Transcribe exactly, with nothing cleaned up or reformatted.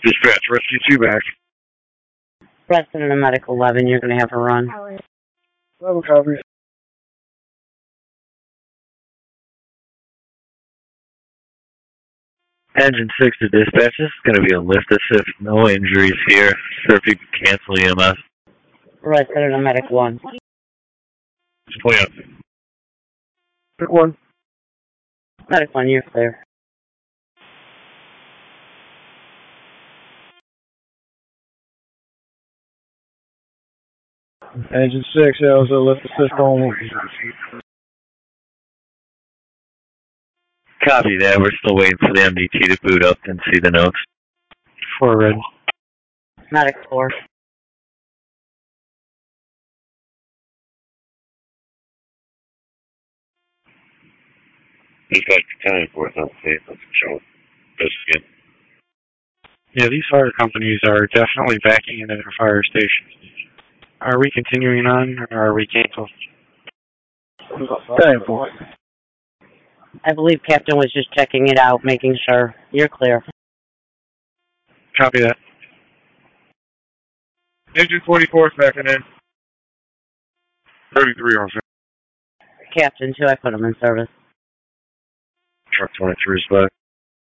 Dispatch, rescue two back. Resident of Medical eleven, you're going to have a run. eleven copies. Engine six to dispatch. This is going to be a lift assist. No injuries here. Sir, if you can cancel E M S. Resident of Medical one. Plan. Pick one. Medical one, you're clear. Engine six, also lift assist only. Copy that. We're still waiting for the M D T to boot up and see the notes. Four red. Medical four. Dispatch ten four on safe. Let's show this again. Yeah, these fire companies are definitely backing into their fire stations. Are we continuing on, or are we canceled? ten four. I believe Captain was just checking it out, making sure. You're clear. Copy that. Engine forty-four backing in. thirty-three officer. Captain two, I put him in service. Truck twenty-three is back.